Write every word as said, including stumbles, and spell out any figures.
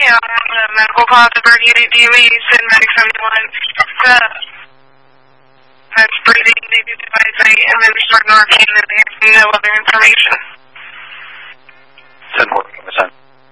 Yeah, on the medical cause of burn unit, do you send medic seventy-one to that's breathing, they do device eight, and then start Narcan, and they have no other information.